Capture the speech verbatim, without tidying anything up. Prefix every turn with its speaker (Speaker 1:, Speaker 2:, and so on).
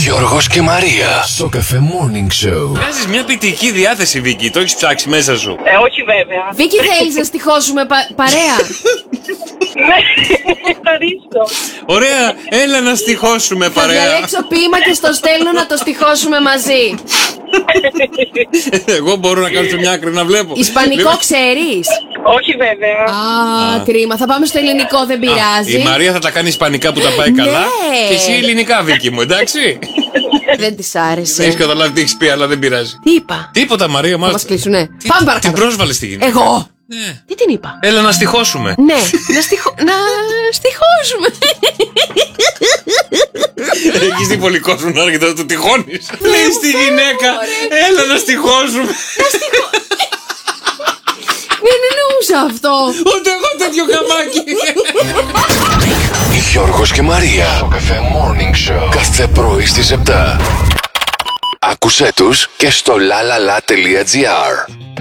Speaker 1: Γιώργος και Μαρία. Στο Cafe Morning Show.
Speaker 2: Βγάζεις μια ποιητική διάθεση, Βίκυ. Το έχεις ψάξει μέσα σου.
Speaker 3: Ε, όχι βέβαια.
Speaker 4: Βίκυ, θέλεις να στοιχώσουμε πα- παρέα?
Speaker 3: Ναι, ευχαριστώ.
Speaker 2: Ωραία, έλα να στοιχώσουμε
Speaker 4: Θα
Speaker 2: παρέα.
Speaker 4: διαλέξω ποίημα και στο στέλνω να το στοιχώσουμε μαζί.
Speaker 2: Εγώ μπορώ να κάνω σε μια άκρη να βλέπω.
Speaker 4: Ισπανικό
Speaker 2: Λοιπόν,
Speaker 4: ξέρεις?
Speaker 3: Όχι βέβαια.
Speaker 4: Α, κρίμα. Θα πάμε στο ελληνικό, δεν πειράζει.
Speaker 2: η Μαρία θα τα κάνει ισπανικά που τα πάει καλά.
Speaker 4: Ναι.
Speaker 2: Και εσύ ελληνικά, Βίκυ μου, εντάξει.
Speaker 4: Δεν της
Speaker 2: Δεν
Speaker 4: άρεσε.
Speaker 2: έχει καταλάβει τι έχει πει, αλλά δεν πειράζει.
Speaker 4: Τι είπα?
Speaker 2: Τίποτα, Μαρία,
Speaker 4: Θα μας
Speaker 2: μάλιστα.
Speaker 4: κλείσουνε.
Speaker 2: Τι-
Speaker 4: Πάμε
Speaker 2: Την
Speaker 4: παρακάτω.
Speaker 2: πρόσβαλε στη γυναίκα.
Speaker 4: Εγώ.
Speaker 2: Ναι.
Speaker 4: Τι την είπα?
Speaker 2: Έλα να στοιχώσουμε.
Speaker 4: Ναι, να, στοιχω... να στοιχώσουμε.
Speaker 2: Έχεις δει πολύ κόσμο να έρχεται να του τυχώνεις. Λέει στη γυναίκα, έλα να στοιχώσουμε.
Speaker 4: Δεν εννοούσα αυτό.
Speaker 2: Ούτε εγώ τέτοιο καμάκι.
Speaker 1: Γιώργος και Μαρία. Στο Cafe Morning Show. Κάθε πρωί στις επτά. Άκουσέ τους και στο lalala.gr.